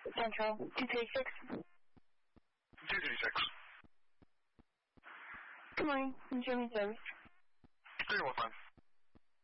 Central 236. 236. Good morning, German service. Hey, what time?